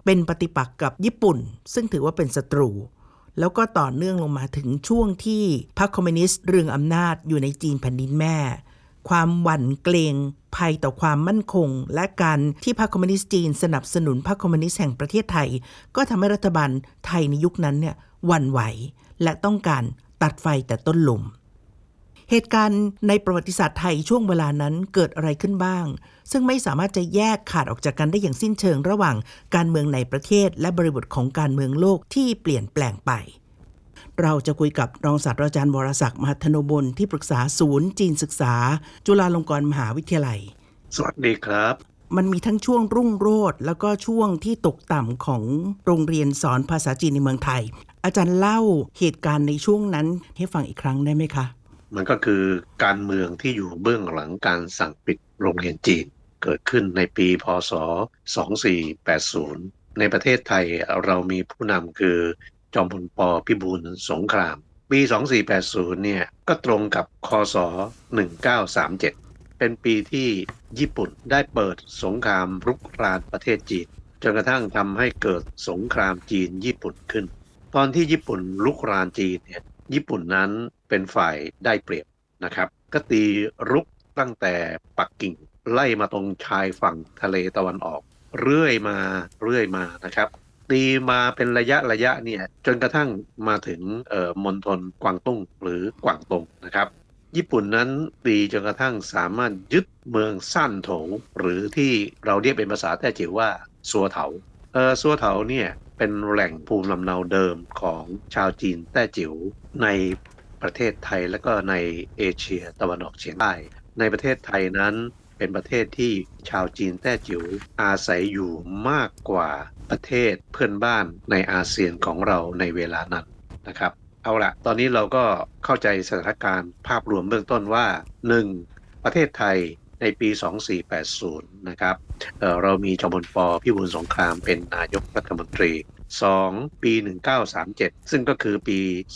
เป็นปฏิปักษ์กับญี่ปุ่นซึ่งถือว่าเป็นศัตรูแล้วก็ต่อเนื่องลงมาถึงช่วงที่พรรคคอมมิวนิสต์เรืองอำนาจอยู่ในจีนแผ่นดินแม่ความหวั่นเกรงภัยต่อความมั่นคงและการที่พรรคคอมมิวนิสต์จีนสนับสนุนพรรคคอมมิวนิสต์แห่งประเทศไทยก็ทำให้รัฐบาลไทยในยุคนั้นเนี่ยหวั่นไหวและต้องการตัดไฟแต่ต้นลมเหตุการณ์ในประวัติศาสตร์ไทยช่วงเวลานั้นเกิดอะไรขึ้นบ้างซึ่งไม่สามารถจะแยกขาดออกจากกันได้อย่างสิ้นเชิงระหว่างการเมืองในประเทศและบริบทของการเมืองโลกที่เปลี่ยนแปลงไปเราจะคุยกับรองศาสตราจารย์วรศักดิ์มหัทโนบลที่ปรึกษาศูนย์จีนศึกษาจุฬาลงกรณ์มหาวิทยาลัยสวัสดีครับมันมีทั้งช่วงรุ่งโรจน์แล้วก็ช่วงที่ตกต่ำของโรงเรียนสอนภาษาจีนในเมืองไทยอาจารย์เล่าเหตุการณ์ในช่วงนั้นให้ฟังอีกครั้งได้ไหมคะมันก็คือการเมืองที่อยู่เบื้องหลังการสั่งปิดโรงเรียนจีนเกิดขึ้นในปีพ.ศ. 2480ในประเทศไทยเรามีผู้นำคือจอมพล ป.พิบูลสงครามปี2480เนี่ยก็ตรงกับค.ศ. 1937เป็นปีที่ญี่ปุ่นได้เปิดสงครามรุกรานประเทศจีนจนกระทั่งทำให้เกิดสงครามจีนญี่ปุ่นขึ้นตอนที่ญี่ปุ่นรุกรานจีนเนี่ยญี่ปุ่นนั้นเป็นฝ่ายได้เปรียบนะครับก็ตีรุกตั้งแต่ปักกิ่งไล่มาตรงชายฝั่งทะเลตะวันออกเรื่อยมานะครับตีมาเป็นระยะเนี่ยจนกระทั่งมาถึงมณฑลกวางตุ้งหรือกวางตงนะครับญี่ปุ่นนั้นตีจนกระทั่งสามารถยึดเมืองซ่านโถหรือที่เราเรียกเป็นภาษาแต้จิ๋วว่าซัวเถาซัวเถาเนี่ยเป็นแหล่งภูมิลำเนาเดิมของชาวจีนแต้จิ๋วในประเทศไทยและก็ในเอเชียตะวันออกเฉียงใต้ในประเทศไทยนั้นเป็นประเทศที่ชาวจีนแต้จิ๋วอาศัยอยู่มากกว่าประเทศเพื่อนบ้านในอาเซียนของเราในเวลานั้นนะครับเอาละตอนนี้เราก็เข้าใจสถานการณ์ภาพรวมเบื้องต้นว่า 1. ประเทศไทยในปี 2480 นะครับเรามีจอมพล ป.พิบูลสงครามเป็นนายกรัฐมนตรี2 ปี 1937 ซึ่งก็คือปี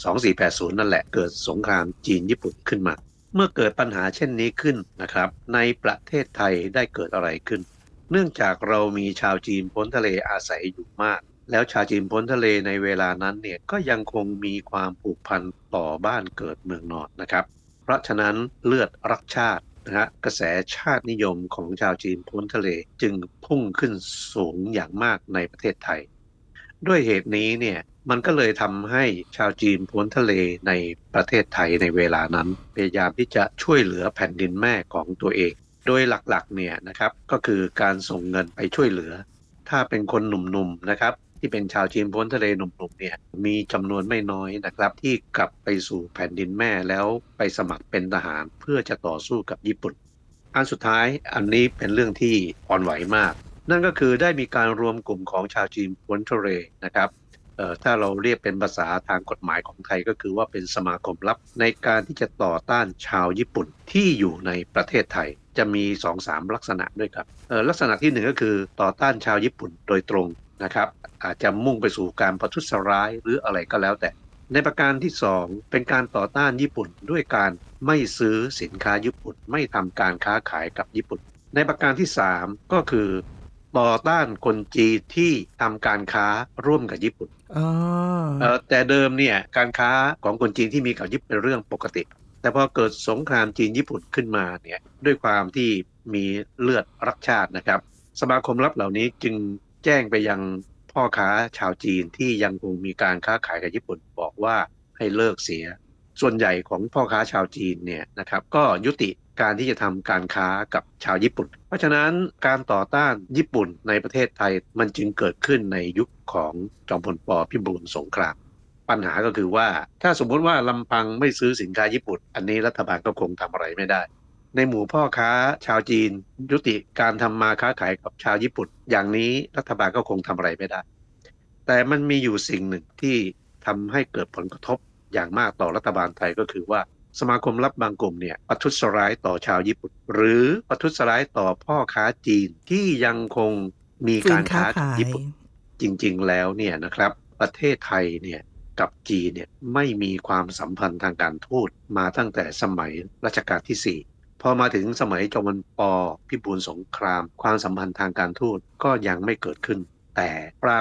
2480 นั่นแหละเกิดสงครามจีนญี่ปุ่นขึ้นมาเมื่อเกิดปัญหาเช่นนี้ขึ้นนะครับในประเทศไทยได้เกิดอะไรขึ้นเนื่องจากเรามีชาวจีนพ้นทะเลอาศัยอยู่มากแล้วชาวจีนพ้นทะเลในเวลานั้นเนี่ยก็ยังคงมีความผูกพันต่อบ้านเกิดเมืองนอนนะครับเพราะฉะนั้นเลือดรักชาตินะฮะกระแสชาตินิยมของชาวจีนพ้นทะเลจึงพุ่งขึ้นสูงอย่างมากในประเทศไทยด้วยเหตุนี้เนี่ยมันก็เลยทำให้ชาวจีนพ้นทะเลในประเทศไทยในเวลานั้นพยายามที่จะช่วยเหลือแผ่นดินแม่ของตัวเองโดยหลักๆเนี่ยนะครับก็คือการส่งเงินไปช่วยเหลือถ้าเป็นคนหนุ่มๆนะครับที่เป็นชาวจีนพ้นทะเลหนุ่มๆเนี่ยมีจำนวนไม่น้อยนะครับที่กลับไปสู่แผ่นดินแม่แล้วไปสมัครเป็นทหารเพื่อจะต่อสู้กับญี่ปุ่นอันสุดท้ายอันนี้เป็นเรื่องที่อ่อนไหวมากนั่นก็คือได้มีการรวมกลุ่มของชาวจีนพ้นทะเลนะครับถ้าเราเรียกเป็นภาษาทางกฎหมายของไทยก็คือว่าเป็นสมาคมลับในการที่จะต่อต้านชาวญี่ปุ่นที่อยู่ในประเทศไทยจะมี 2-3 ลักษณะด้วยครับลักษณะที่1ก็คือต่อต้านชาวญี่ปุ่นโดยตรงนะครับอาจจะมุ่งไปสู่การประทุษร้ายหรืออะไรก็แล้วแต่ในประการที่2เป็นการต่อต้านญี่ปุ่นด้วยการไม่ซื้อสินค้าญี่ปุ่นไม่ทำการค้าขายกับญี่ปุ่นในประการที่3ก็คือต่อต้านคนจีนที่ทำการค้าร่วมกับญี่ปุ่นแต่เดิมเนี่ยการค้าของคนจีนที่มีกับญี่ปุ่นเป็นเรื่องปกติแต่พอเกิดสงครามจีนญี่ปุ่นขึ้นมาเนี่ยด้วยความที่มีเลือดรักชาตินะครับสมาคมลับเหล่านี้จึงแจ้งไปยังพ่อค้าชาวจีนที่ยังคงมีการค้าขายกับญี่ปุ่นบอกว่าให้เลิกเสียส่วนใหญ่ของพ่อค้าชาวจีนเนี่ยนะครับก็ยุติการที่จะทำการค้ากับชาวญี่ปุ่นเพราะฉะนั้นการต่อต้านญี่ปุ่นในประเทศไทยมันจึงเกิดขึ้นในยุคของจอมพล ป.พิบูลสงครามปัญหาก็คือว่าถ้าสมมติว่าลำพังไม่ซื้อสินค้าญี่ปุ่นอันนี้รัฐบาลก็คงทำอะไรไม่ได้ในหมู่พ่อค้าชาวจีนยุติการทำมาค้าขายกับชาวญี่ปุ่นอย่างนี้รัฐบาลก็คงทำอะไรไม่ได้แต่มันมีอยู่สิ่งหนึ่งที่ทำให้เกิดผลกระทบอย่างมากต่อรัฐบาลไทยก็คือว่าสมาคมลับบางกลุ่มเนี่ยประทุษร้ายต่อชาวญี่ปุ่นหรือประทุษร้ายต่อพ่อค้าจีนที่ยังคงมีการค้ากับญี่ปุ่นจริงๆแล้วเนี่ยนะครับประเทศไทยเนี่ยกับจีนเนี่ยไม่มีความสัมพันธ์ทางการทูตมาตั้งแต่สมัยรัชกาลที่4พอมาถึงสมัยจอมพล ป.พิบูลสงครามความสัมพันธ์ทางการทูตก็ยังไม่เกิดขึ้นแต่ปรา